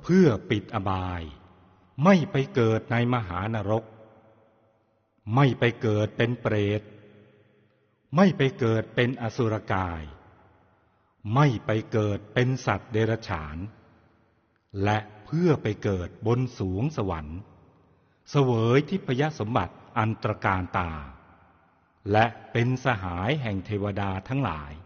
เพื่อปิดอบายไม่ไปเกิดในมหานรกไม่ไปเกิดเป็นเปรตไม่ไปเกิดเป็นอสุรกายไม่ไปเกิดเป็นสัตว์เดรัจฉานและเพื่อไปเกิดบนสวงสวรรค์เสวยทิพยสมบัติอันตรการตาและเป็นสหายแห่งเทวดาทั้งหลาย